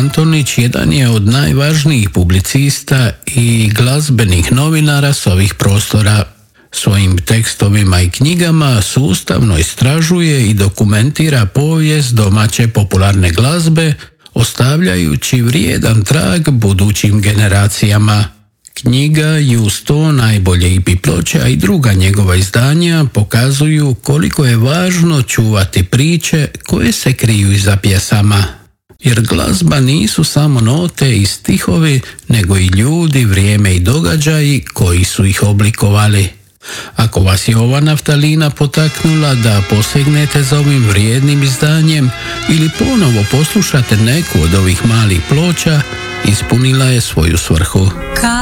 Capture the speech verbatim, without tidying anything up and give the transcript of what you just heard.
Antonić jedan je od najvažnijih publicista i glazbenih novinara s ovih prostora. Svojim tekstovima i knjigama sustavno istražuje i dokumentira povijest domaće popularne glazbe, ostavljajući vrijedan trag budućim generacijama. Knjiga i uz to najbolje I P ploča i druga njegova izdanja pokazuju koliko je važno čuvati priče koje se kriju iza pjesama. Jer glazba nisu samo note i stihovi, nego i ljudi, vrijeme i događaji koji su ih oblikovali. Ako vas je ova naftalina potaknula da posegnete za ovim vrijednim izdanjem ili ponovo poslušate neku od ovih malih ploča, ispunila je svoju svrhu.